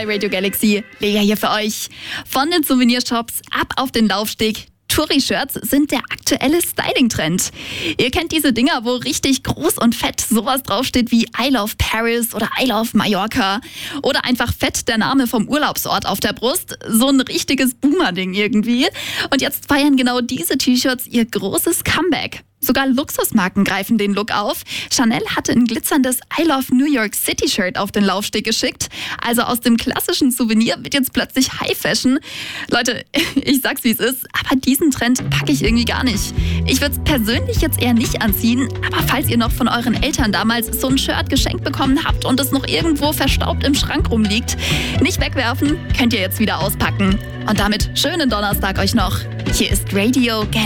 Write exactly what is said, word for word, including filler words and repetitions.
bei Radio Galaxy. Lea hier für euch. Von den Souvenirshops ab auf den Laufsteg. Touri-Shirts sind der aktuelle Styling-Trend. Ihr kennt diese Dinger, wo richtig groß und fett sowas draufsteht wie I love Paris oder I love Mallorca. Oder einfach fett der Name vom Urlaubsort auf der Brust. So ein richtiges Boomer-Ding irgendwie. Und jetzt feiern genau diese T-Shirts ihr großes Comeback. Sogar Luxusmarken greifen den Look auf. Chanel hatte ein glitzerndes I love New York City Shirt auf den Laufsteg geschickt. Also aus dem klassischen Souvenir wird jetzt plötzlich High Fashion. Leute, ich sag's wie es ist, aber diesen Trend packe ich irgendwie gar nicht. Ich würde es persönlich jetzt eher nicht anziehen, aber falls ihr noch von euren Eltern damals so ein Shirt geschenkt bekommen habt und es noch irgendwo verstaubt im Schrank rumliegt, nicht wegwerfen, könnt ihr jetzt wieder auspacken. Und damit schönen Donnerstag euch noch. Hier ist Radio Galaxy.